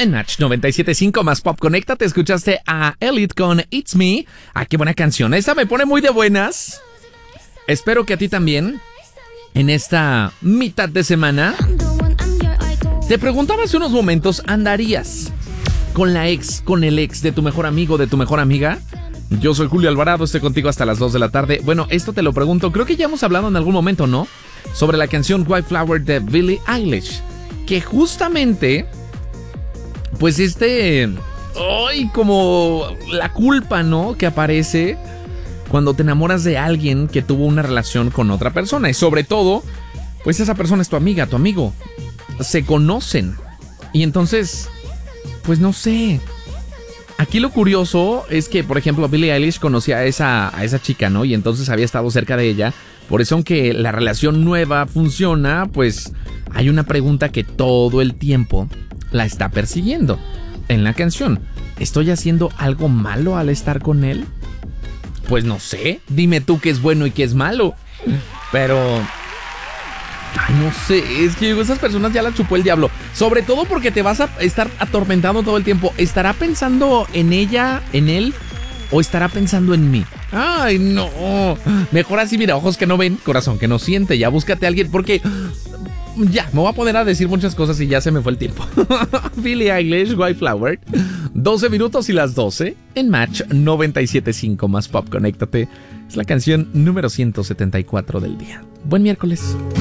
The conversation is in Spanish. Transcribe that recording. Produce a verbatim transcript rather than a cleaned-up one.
En Match noventa y siete punto cinco más Pop Conecta, te escuchaste a Elliot con It's Me. Ah, qué buena canción. Esta me pone muy de buenas. Espero que a ti también. En esta mitad de semana. Te preguntaba hace unos momentos, ¿andarías con la ex, con el ex de tu mejor amigo, de tu mejor amiga? Yo soy Julio Alvarado, estoy contigo hasta las dos de la tarde. Bueno, esto te lo pregunto, creo que ya hemos hablado en algún momento, ¿no? Sobre la canción White Flower de Billie Eilish. Que justamente, pues este... ¡ay! Como la culpa, ¿no? Que aparece cuando te enamoras de alguien que tuvo una relación con otra persona. Y sobre todo, pues esa persona es tu amiga, tu amigo. Se conocen. Y entonces, pues no sé. Aquí lo curioso es que, por ejemplo, Billie Eilish conocía a esa, a esa chica, ¿no? Y entonces había estado cerca de ella. Por eso, aunque la relación nueva funciona, pues hay una pregunta que todo el tiempo la está persiguiendo en la canción. ¿Estoy haciendo algo malo al estar con él? Pues no sé. Dime tú qué es bueno y qué es malo. Pero... ay, no sé, es que esas personas ya la chupó el diablo. Sobre todo porque te vas a estar atormentando todo el tiempo. ¿Estará pensando en ella, en él? ¿O estará pensando en mí? Ay, no. Mejor así, mira, ojos que no ven, corazón que no siente. Ya búscate a alguien porque... ya, me voy a poner a decir muchas cosas y ya se me fue el tiempo. Billie Eilish, White Flower. doce minutos y las doce en Match noventa y siete punto cinco más Pop Conéctate. Es la canción número ciento setenta y cuatro del día. Buen miércoles.